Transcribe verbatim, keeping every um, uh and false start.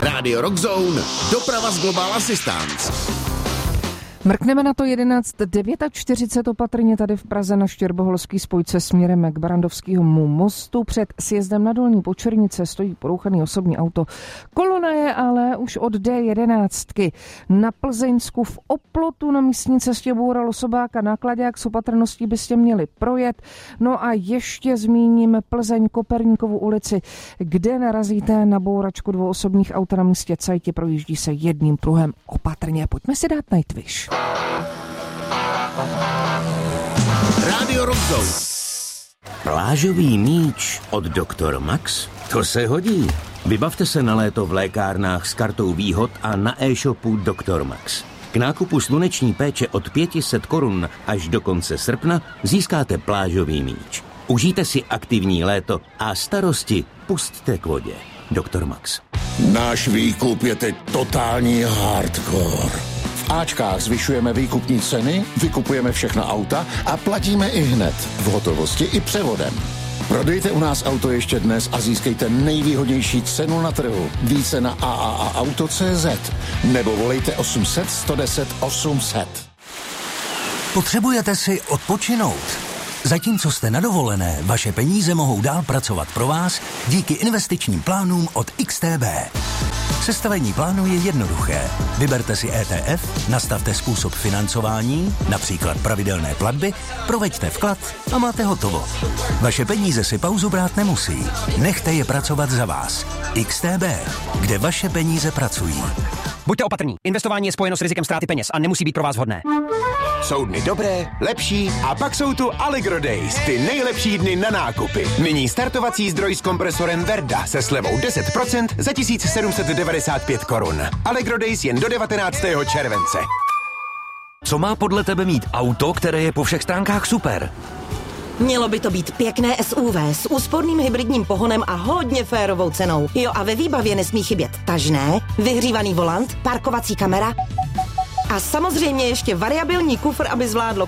Rádio Rock Zone, doprava z Global Assistance. Mrkneme na to jedenáct čtyřicet devět opatrně tady v Praze na Štěrboholský spojce směrem k Barandovského mostu. Před sjezdem na Dolní Počernice stojí porouchaný osobní auto. Kolona je ale už od D jedenáct. Na Plzeňsku v Oplotu na místní cestě boural osobák a náklaďák, s opatrností byste měli projet. No a ještě zmíním Plzeň Koperníkovu ulici, kde narazíte na bouračku dvou osobních aut na místě Cajti. Projíždí se jedním pruhem opatrně. Pojďme si dát Nightwish. Rádio Rock Zone. Plážový míč od doktor Max? To se hodí. Vybavte se na léto v lékárnách s kartou výhod a na e-shopu doktor Max. K nákupu sluneční péče od pět set korun až do konce srpna získáte plážový míč. Užijte si aktivní léto a starosti pusťte k vodě. doktor Max. Náš výkup je teď totální hardcore. V Ačkách zvyšujeme výkupní ceny, vykupujeme všechna auta a platíme i hned, v hotovosti i převodem. Prodejte u nás auto ještě dnes a získejte nejvýhodnější cenu na trhu. Více na a a a auto tečka cé zet nebo volejte osm set, sto deset, osm set. Potřebujete si odpočinout? Zatímco jste na dovolené, vaše peníze mohou dál pracovat pro vás díky investičním plánům od X T B. Sestavení plánu je jednoduché. Vyberte si E T F, nastavte způsob financování, například pravidelné platby, proveďte vklad a máte hotovo. Vaše peníze si pauzu brát nemusí. Nechte je pracovat za vás. X T B, kde vaše peníze pracují. Buďte opatrní. Investování je spojeno s rizikem ztráty peněz a nemusí být pro vás vhodné. Jsou dny dobré, lepší a pak jsou tu Allegro Days, ty nejlepší dny na nákupy. Nyní startovací zdroj s kompresorem Verda se slevou deset procent za tisíc sedm set devadesát pět korun. Allegro Days jen do devatenáctého července. Co má podle tebe mít auto, které je po všech stránkách super? Mělo by to být pěkné S U V s úsporným hybridním pohonem a hodně férovou cenou. Jo, a ve výbavě nesmí chybět tažné, vyhřívaný volant, parkovací kamera a samozřejmě ještě variabilní kufr, aby zvládlo